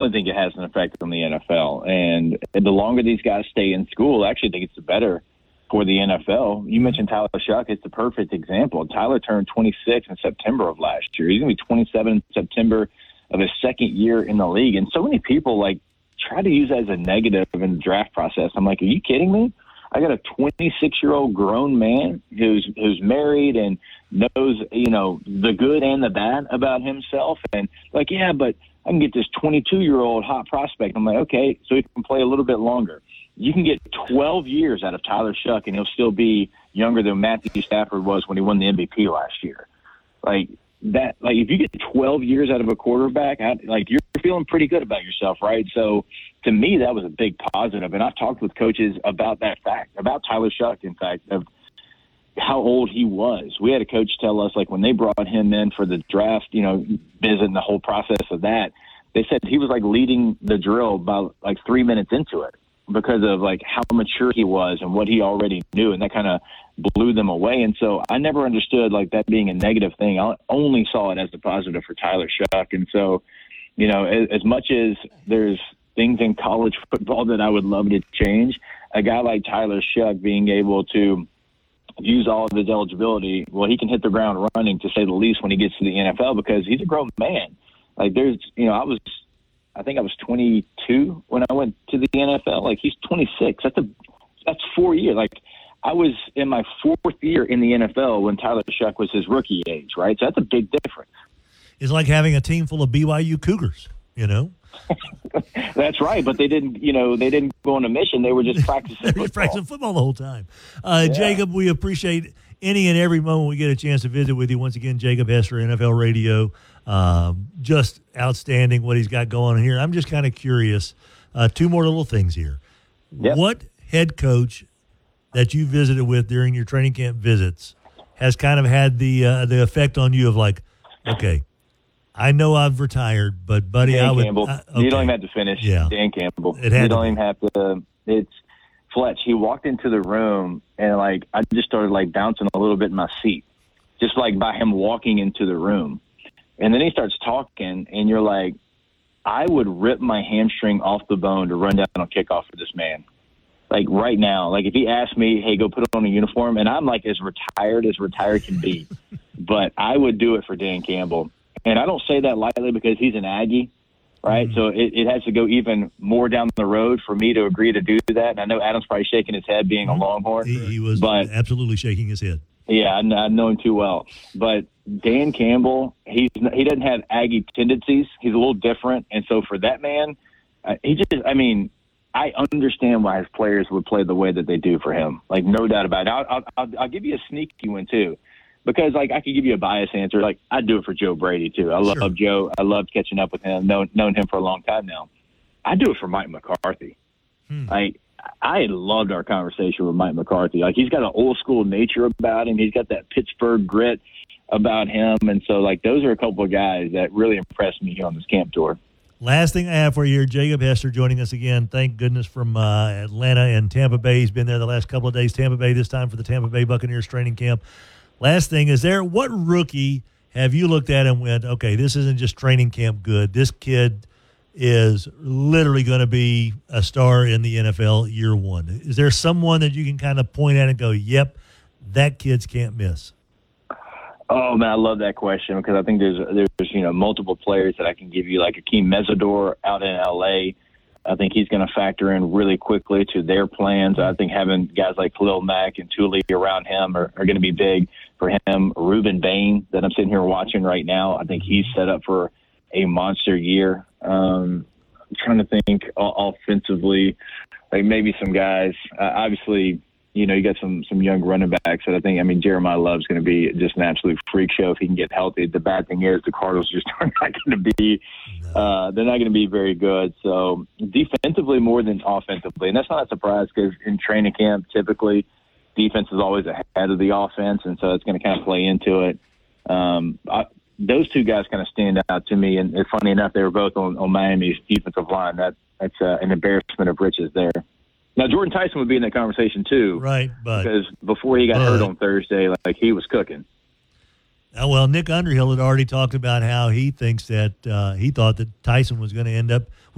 definitely think it has an effect on the NFL. And the longer these guys stay in school, I actually think it's better for the NFL. You mentioned Tyler Shuck. It's the perfect example. Tyler turned 26 in September of last year. He's going to be 27 in September of his second year in the league. And so many people, like, try to use that as a negative in the draft process. I'm like, are you kidding me? I got a 26-year-old grown man who's married and knows, the good and the bad about himself. And like, yeah, but I can get this 22-year-old hot prospect. I'm like, okay, so he can play a little bit longer. You can get 12 years out of Tyler Shuck, and he'll still be younger than Matthew Stafford was when he won the MVP last year. Like that, like if you get 12 years out of a quarterback, you're feeling pretty good about yourself, right? So to me, that was a big positive. And I've talked with coaches about that fact, about Tyler Shuck, in fact, of how old he was. We had a coach tell us, like, when they brought him in for the draft, visit and the whole process of that, they said he was like leading the drill about like 3 minutes into it, because of like how mature he was and what he already knew. And that kind of blew them away. And so I never understood like that being a negative thing. I only saw it as a positive for Tyler Shuck. And so, as much as there's things in college football that I would love to change, a guy like Tyler Shuck being able to use all of his eligibility, well, he can hit the ground running, to say the least, when he gets to the NFL, because he's a grown man. Like I think I was 22 when I went to the NFL. Like, he's 26. That's 4 years. Like, I was in my fourth year in the NFL when Tyler Shuck was his rookie age, right? So that's a big difference. It's like having a team full of BYU Cougars, That's right, but they didn't go on a mission. They were just practicing football. They were practicing football the whole time. Jacob, we appreciate any and every moment we get a chance to visit with you. Once again, Jacob Hester, NFL Radio. Just outstanding what he's got going on here. I'm just kind of curious. Two more little things here. Yep. What head coach that you visited with during your training camp visits has kind of had the effect on you of like, okay, I know I've retired, but buddy, Dan I would. Campbell. Okay. You don't even have to finish. Yeah. Dan Campbell. It had you don't even have to. It's Fletch. He walked into the room, and like I just started like bouncing a little bit in my seat, just like by him walking into the room. And then he starts talking, and you're like, I would rip my hamstring off the bone to run down on kickoff for this man. Like right now, like if he asked me, hey, go put on a uniform, and I'm like as retired can be, but I would do it for Dan Campbell. And I don't say that lightly because he's an Aggie, right? Mm-hmm. So it has to go even more down the road for me to agree to do that. And I know Adam's probably shaking his head being a Longhorn. He was absolutely shaking his head. Yeah, I know him too well. But Dan Campbell, he doesn't have Aggie tendencies. He's a little different. And so for that man, I understand why his players would play the way that they do for him. Like, no doubt about it. I'll give you a sneaky one, too. Because, like, I could give you a biased answer. Like, I'd do it for Joe Brady, too. I love Joe. I loved catching up with him, known him for a long time now. I'd do it for Mike McCarthy. Like, I loved our conversation with Mike McCarthy. Like, he's got an old-school nature about him. He's got that Pittsburgh grit about him. And so, like, those are a couple of guys that really impressed me here on this camp tour. Last thing I have for you here, Jacob Hester joining us again. Thank goodness from Atlanta and Tampa Bay. He's been there the last couple of days. Tampa Bay this time for the Tampa Bay Buccaneers training camp. Last thing, what rookie have you looked at and went, okay, this isn't just training camp good. This kid is literally going to be a star in the NFL year one. Is there someone that you can kind of point at and go, yep, that kid's can't miss? Oh, man, I love that question because I think there's multiple players that I can give you, like Akeem Mesidor out in L.A. I think he's going to factor in really quickly to their plans. I think having guys like Khalil Mack and Tuli around him are going to be big for him. Ruben Bain that I'm sitting here watching right now, I think he's set up for a monster year. I'm trying to think offensively, like maybe some guys. Obviously, you got some young running backs that I think, Jeremiah Love's going to be just an absolute freak show if he can get healthy. The bad thing is the Cardinals just are not going to be they're not going to be very good. So defensively more than offensively. And that's not a surprise because in training camp, typically defense is always ahead of the offense. And so it's going to kind of play into it. Those two guys kind of stand out to me. And funny enough, they were both on Miami's defensive line. That's an embarrassment of riches there. Now, Jordan Tyson would be in that conversation too. Right. Because before he got hurt on Thursday, like he was cooking. Well, Nick Underhill had already talked about how he thinks that he thought that Tyson was going to end up